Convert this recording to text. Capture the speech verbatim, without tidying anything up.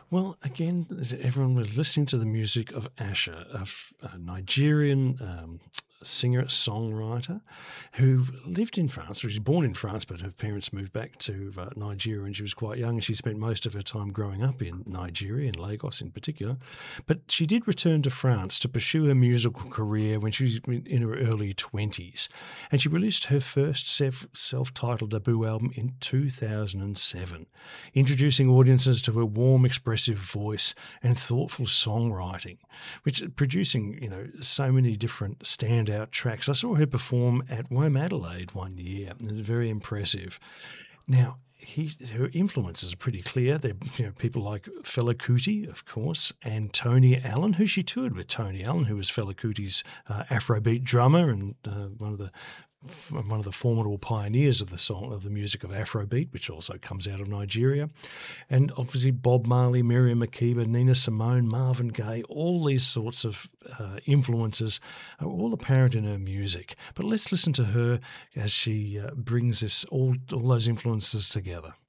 Well, again, everyone was listening to the music of Asha, a, a Nigerian um, singer, songwriter, who lived in France. She was born in France, but her parents moved back to uh, Nigeria when she was quite young, and she spent most of her time growing up in Nigeria, in Lagos in particular. But she did return to France to pursue her musical career when she was in her early twenties, and she released her first self- self-titled debut album in two thousand seven, introducing audiences to her warm, expressive voice and thoughtful songwriting, which producing, you know, so many different standout tracks. I saw her perform at Womadelaide one year, and it was very impressive. Now, he, her influences are pretty clear. They're, you know, people like Fela Kuti, of course, and Tony Allen, who she toured with. Tony Allen, who was Fela Kuti's uh, Afrobeat drummer and uh, one of the one of the formidable pioneers of the song of the music of Afrobeat, which also comes out of Nigeria. And obviously Bob Marley, Miriam Makeba, Nina Simone, Marvin Gaye, all these sorts of uh, influences are all apparent in her music. But let's listen to her as she uh, brings this all, all those influences together.